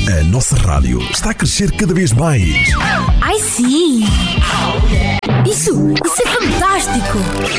A nossa rádio está a crescer cada vez mais. Ai sim! Isso é fantástico!